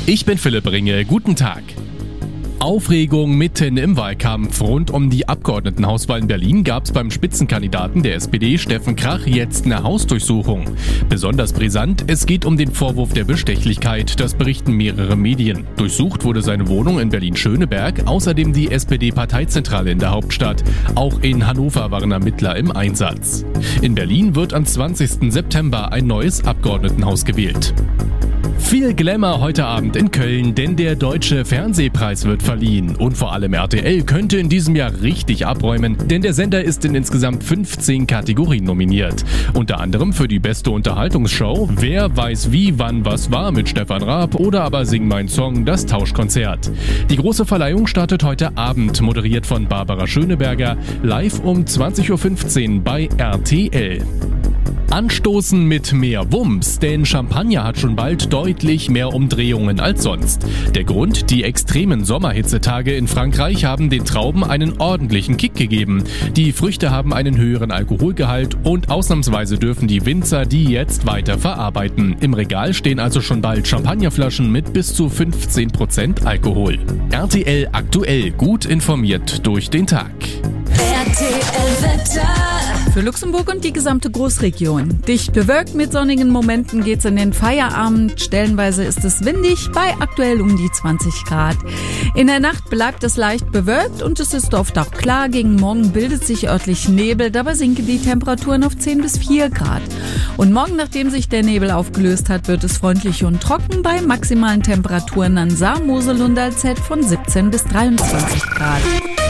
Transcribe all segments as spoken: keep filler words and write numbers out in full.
Ich bin Philipp Ringe, guten Tag. Aufregung mitten im Wahlkampf. Rund um die Abgeordnetenhauswahl in Berlin gab es beim Spitzenkandidaten der S P D, Steffen Krach, jetzt eine Hausdurchsuchung. Besonders brisant, es geht um den Vorwurf der Bestechlichkeit, das berichten mehrere Medien. Durchsucht wurde seine Wohnung in Berlin-Schöneberg, außerdem die S P D-Parteizentrale in der Hauptstadt. Auch in Hannover waren Ermittler im Einsatz. In Berlin wird am zwanzigsten September ein neues Abgeordnetenhaus gewählt. Viel Glamour heute Abend in Köln, denn der Deutsche Fernsehpreis wird verliehen. Und vor allem R T L könnte in diesem Jahr richtig abräumen, denn der Sender ist in insgesamt fünfzehn Kategorien nominiert. Unter anderem für die beste Unterhaltungsshow Wer weiß wie, wann, was war mit Stefan Raab oder aber Sing mein Song, das Tauschkonzert. Die große Verleihung startet heute Abend, moderiert von Barbara Schöneberger, live um zwanzig Uhr fünfzehn bei R T L. Anstoßen mit mehr Wumms, denn Champagner hat schon bald deutlich mehr Umdrehungen als sonst. Der Grund, die extremen Sommerhitzetage in Frankreich haben den Trauben einen ordentlichen Kick gegeben. Die Früchte haben einen höheren Alkoholgehalt und ausnahmsweise dürfen die Winzer die jetzt weiter verarbeiten. Im Regal stehen also schon bald Champagnerflaschen mit bis zu fünfzehn Prozent Alkohol. R T L aktuell, gut informiert durch den Tag. R T L-Wetter. Für Luxemburg und die gesamte Großregion. Dicht bewölkt mit sonnigen Momenten geht's in den Feierabend. Stellenweise ist es windig, bei aktuell um die zwanzig Grad. In der Nacht bleibt es leicht bewölkt und es ist oft auch klar. Gegen Morgen bildet sich örtlich Nebel, dabei sinken die Temperaturen auf zehn bis vier Grad. Und morgen, nachdem sich der Nebel aufgelöst hat, wird es freundlich und trocken bei maximalen Temperaturen an Saar, Mosel und Alzett von siebzehn bis dreiundzwanzig Grad.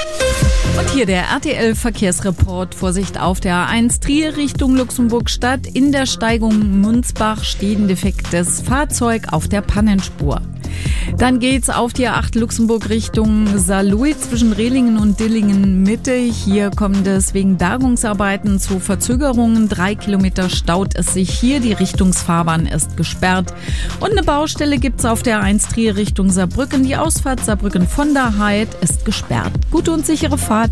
Und hier der R T L-Verkehrsreport. Vorsicht auf der A eins Trier Richtung Luxemburg-Stadt. In der Steigung Munzbach steht ein defektes Fahrzeug auf der Pannenspur. Dann geht's auf die A acht Luxemburg Richtung Saarlouis zwischen Rehlingen und Dillingen Mitte. Hier kommt es wegen Bergungsarbeiten zu Verzögerungen. Drei Kilometer staut es sich hier. Die Richtungsfahrbahn ist gesperrt. Und eine Baustelle gibt's auf der A eins Trier Richtung Saarbrücken. Die Ausfahrt Saarbrücken von der Heid ist gesperrt. Gute und sichere Fahrt.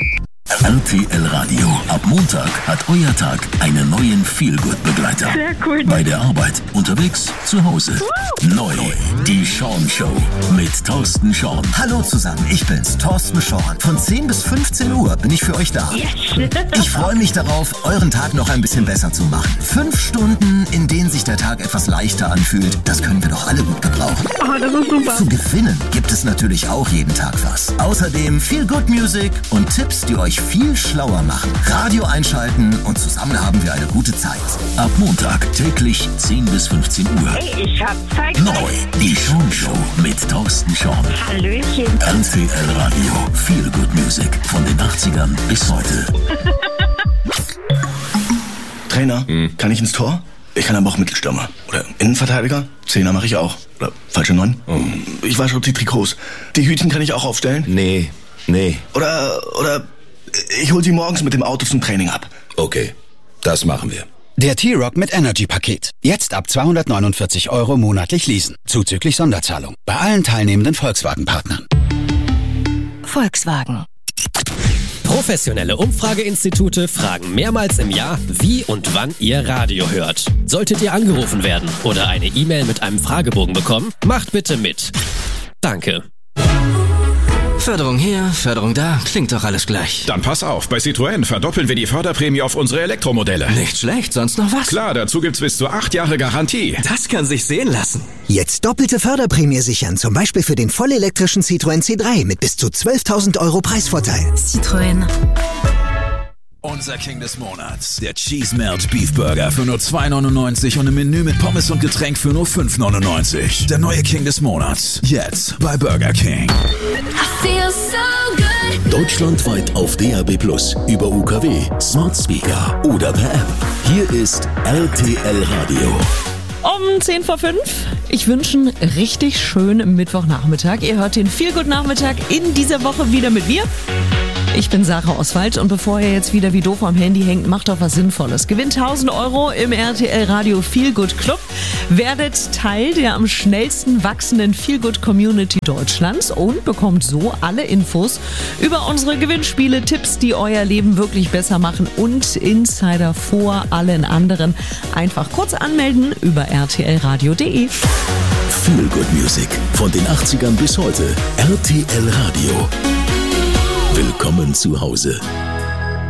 R T L Radio. Ab Montag hat euer Tag einen neuen Feelgood-Begleiter. Sehr cool. Bei der Arbeit, unterwegs, zu Hause. Uh. Neu, die Sean Show mit Thorsten Sean. Hallo zusammen, ich bin's, Thorsten Sean. Von zehn bis fünfzehn Uhr bin ich für euch da. Yes. Ich freue mich darauf, euren Tag noch ein bisschen besser zu machen. Fünf Stunden, in denen sich der Tag etwas leichter anfühlt, das können wir doch alle gut gebrauchen. Oh, das ist super. Zu gewinnen gibt es natürlich auch jeden Tag was. Außerdem viel Good Music und Tipps, die euch viel schlauer machen. Radio einschalten und zusammen haben wir eine gute Zeit. Ab Montag täglich zehn bis fünfzehn Uhr. Hey, ich hab Zeit. Neu, die Sean Show mit Thorsten Sean. Hallöchen. R T L Radio. Feel Good Music von den achtzigern bis heute. Trainer, hm. kann ich ins Tor? Ich kann aber auch Mittelstürmer. Oder Innenverteidiger? Zehner mache ich auch. Oder falsche Neun? Oh. Ich wasche die Trikots. Die Hütchen kann ich auch aufstellen? Nee, nee. Oder, oder ich hol sie morgens mit dem Auto zum Training ab. Okay, das machen wir. Der T-Rock mit Energy-Paket. Jetzt ab zweihundertneunundvierzig Euro monatlich leasen. Zuzüglich Sonderzahlung. Bei allen teilnehmenden Volkswagen-Partnern. Volkswagen. Professionelle Umfrageinstitute fragen mehrmals im Jahr, wie und wann ihr Radio hört. Solltet ihr angerufen werden oder eine E-Mail mit einem Fragebogen bekommen, macht bitte mit. Danke. Förderung hier, Förderung da, klingt doch alles gleich. Dann pass auf, bei Citroën verdoppeln wir die Förderprämie auf unsere Elektromodelle. Nicht schlecht, sonst noch was? Klar, dazu gibt's bis zu acht Jahre Garantie. Das kann sich sehen lassen. Jetzt doppelte Förderprämie sichern, zum Beispiel für den vollelektrischen Citroën C drei mit bis zu zwölftausend Euro Preisvorteil. Citroën. Unser King des Monats, der Cheese Melt Beef Burger für nur zwei neunundneunzig und ein Menü mit Pommes und Getränk für nur fünf neunundneunzig. Der neue King des Monats, jetzt bei Burger King. Deutschlandweit auf D A B plus, über U K W, Smart Speaker oder per App. Hier ist R T L Radio. Um zehn vor fünf. Ich wünsche einen richtig schönen Mittwochnachmittag. Ihr hört den Feelgood-Nachmittag in dieser Woche wieder mit mir. Ich bin Sarah Oswald und bevor ihr jetzt wieder wie doof am Handy hängt, macht doch was Sinnvolles. Gewinnt tausend Euro im R T L Radio Feelgood Club. Werdet Teil der am schnellsten wachsenden Feelgood Community Deutschlands und bekommt so alle Infos über unsere Gewinnspiele, Tipps, die euer Leben wirklich besser machen und Insider vor allen anderen. Einfach kurz anmelden über r t l radio punkt d e. Feel Good Music. Von den achtzigern bis heute. R T L Radio. Willkommen zu Hause.